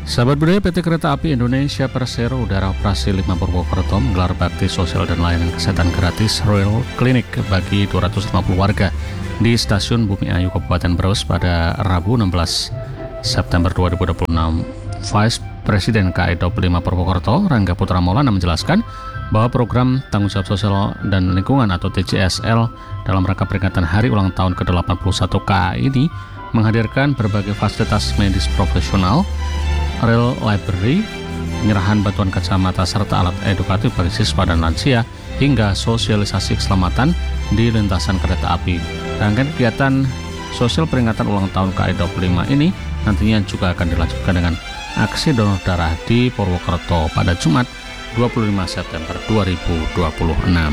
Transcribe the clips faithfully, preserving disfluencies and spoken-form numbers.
Sahabat budaya, P T Kereta Api Indonesia Persero Udara Operasi lima Purwokerto menggelar bakti sosial dan layanan kesehatan gratis Royal Clinic bagi dua ratus lima puluh warga di Stasiun Bumi Ayu Kabupaten Brebes pada Rabu enam belas September dua ribu dua puluh enam. Vice Presiden K I D O P lima Purwokerto, Rangga Putra Maulana, menjelaskan bahwa program Tanggung Jawab Sosial dan Lingkungan atau T J S L dalam rangka peringatan hari ulang tahun ke delapan puluh satu K A I ini menghadirkan berbagai fasilitas medis profesional, Rail Library, penyerahan bantuan kacamata serta alat edukatif bagi siswa dan lansia, hingga sosialisasi keselamatan di lintasan kereta api. Rangkaian kegiatan sosial peringatan ulang tahun K I D O P lima ini nantinya juga akan dilanjutkan dengan aksi donor darah di Purwokerto pada Jumat dua puluh lima September dua ribu dua puluh enam.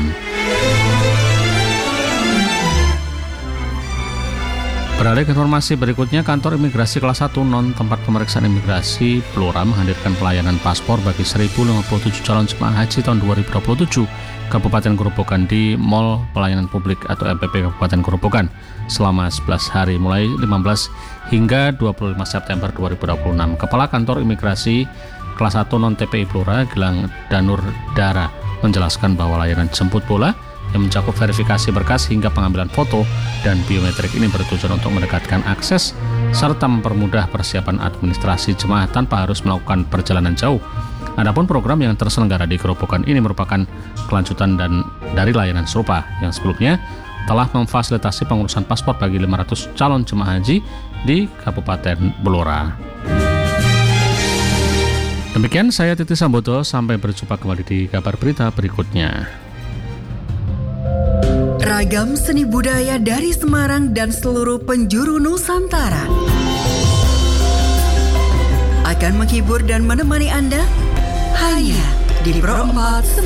Beralih ke informasi berikutnya, Kantor Imigrasi Kelas satu Non Tempat Pemeriksaan Imigrasi Blora menghadirkan pelayanan paspor bagi seribu lima puluh tujuh calon jemaah haji tahun dua ribu dua puluh tujuh Kabupaten Gerobokan di Mall Pelayanan Publik atau M P P Kabupaten Gerobokan selama sebelas hari mulai lima belas hingga dua puluh lima September dua ribu dua puluh enam. Kepala Kantor Imigrasi Kelas satu Non T P I Blora, Gilang Danur Dara, menjelaskan bahwa layanan jemput bola yang mencakup verifikasi berkas hingga pengambilan foto dan biometrik ini bertujuan untuk mendekatkan akses serta mempermudah persiapan administrasi jemaah tanpa harus melakukan perjalanan jauh. Adapun program yang terselenggara di Gerobokan ini merupakan kelanjutan dan dari layanan serupa yang sebelumnya telah memfasilitasi pengurusan paspor bagi lima ratus calon jemaah haji di Kabupaten Blora. Demikian saya Titi Sambodo, sampai berjumpa kembali di kabar berita berikutnya. Ragam seni budaya dari Semarang dan seluruh penjuru Nusantara akan menghibur dan menemani Anda hanya di Pro empat